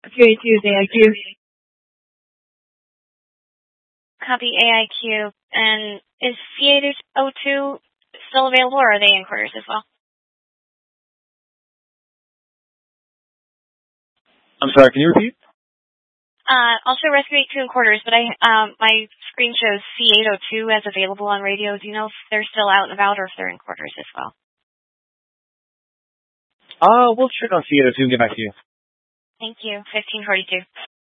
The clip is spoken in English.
382 is AIQ. Copy AIQ. And is C802 still available, or are they in quarters as well? I'm sorry, can you repeat? Also Rescue 82 in quarters, but my screen shows C802 as available on radio. Do you know if they're still out and about or if they're in quarters as well? We'll check on C802 and get back to you. Thank you. 1542.